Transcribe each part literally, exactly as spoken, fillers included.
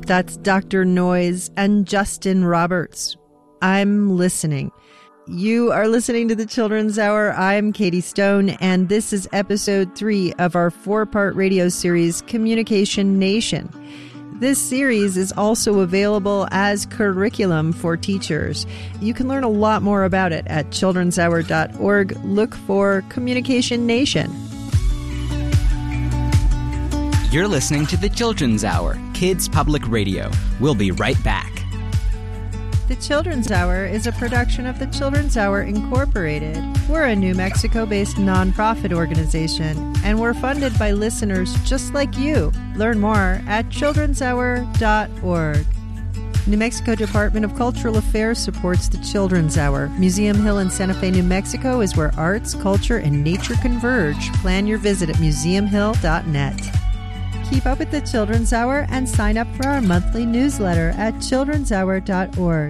That's Doctor Noise and Justin Roberts. I'm listening. You are listening to the Children's Hour. I'm Katie Stone, and this is episode three of our four-part radio series, Communication Nation. This series is also available as curriculum for teachers. You can learn a lot more about it at children's hour dot org. Look for Communication Nation. You're listening to the Children's Hour, Kids Public Radio. We'll be right back. The Children's Hour is a production of the Children's Hour Incorporated. We're a New Mexico-based nonprofit organization, and we're funded by listeners just like you. Learn more at children's hour dot org. New Mexico Department of Cultural Affairs supports the Children's Hour. Museum Hill in Santa Fe, New Mexico is where arts, culture, and nature converge. Plan your visit at museum hill dot net. Keep up with the Children's Hour and sign up for our monthly newsletter at children's hour dot org.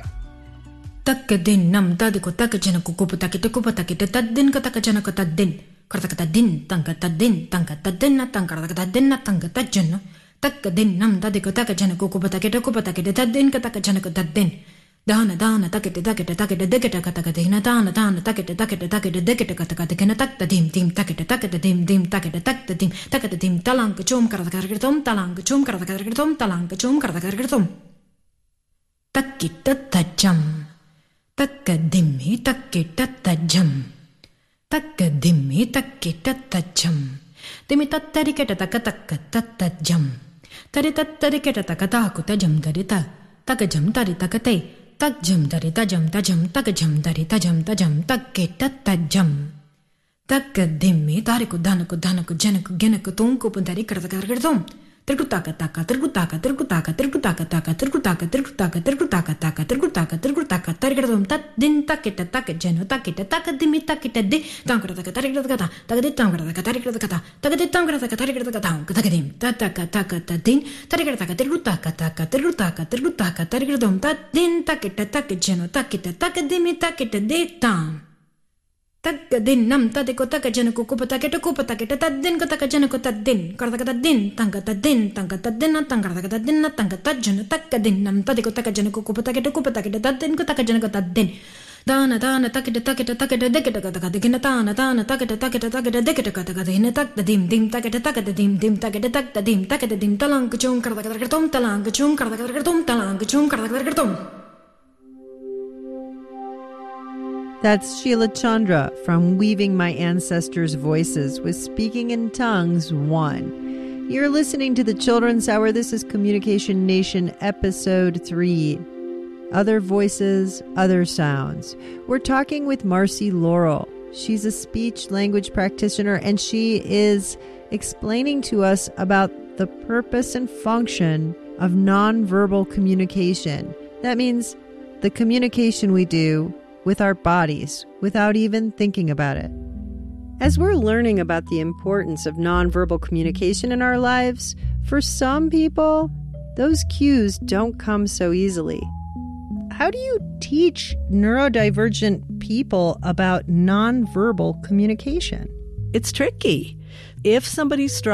Takadin nam tadiko takajana kukuputakita kupatakita tadin katakajana katadin. Kartakatadin, tankatadin, tankatadin na tankarakatadin na tankatajana. Takadin nam tadiko takajana kukuputakita kupatakita tadin katakajana katadin. Dana dana takita takita takita dekita katakadina dana dana takita takita takita dekita katakatakina taktadim dim takita takita dim dim takita taktadim takita dim talanka chum karakaratom talanka chum karakaratom talanka chum karakaratom. Takita tajam. Takadimi takita tajam. Takadimi takita tajam. Dimi tatarikata takataka tatajam. Taritatarikata takataku tajam tarita. Takajam taritakate. Tajam tarita jam tajam takajam tarita jam tajam takita tajam. Takadimi tariku danaku danaku janaku genaku tunku puntari karakarakaratom. Trikutaka taka trikutaka trikutaka trikutaka taka trikutaka trikutaka trikutaka taka trikutaka trikutaka tarikaratom tat din takita takajano takita takadimi takita di tankarataka tarikarakata takadi tankarataka tarikarakata takadi tankarataka tarikarakata takadim tataka takata din tarikarataka trikutaka taka trikutaka trikutaka tarikaratom tat din takita takajano takita takadimi takita di tam. Takadin nam tadiko takajana kukupatakita kupatakita tadin katakajana kutadin kartakatadin tankatadin tankatadin na tankarakatadin na tankatajana takadin nam tadiko takajana kukupatakita kupatakita tadin katakajana kutadin. Dana dana takita takita takita dekita katakadikina dana dana takita takita takita dekita katakadikina taktadim dim takita takita dim dim takita taktadim takita dim talankachum kartakatakatom talankachum kartakatakatom talankachum kartakatakatom. That's Sheila Chandra from Weaving My Ancestors' Voices with Speaking in Tongues one. You're listening to the Children's Hour. This is Communication Nation, Episode three. Other Voices, Other Sounds. We're talking with Marcy Laurel. She's a speech language practitioner, and she is explaining to us about the purpose and function of nonverbal communication. That means the communication we do with our bodies without even thinking about it. As we're learning about the importance of nonverbal communication in our lives, for some people, those cues don't come so easily. How do you teach neurodivergent people about nonverbal communication? It's tricky. If somebody's struggling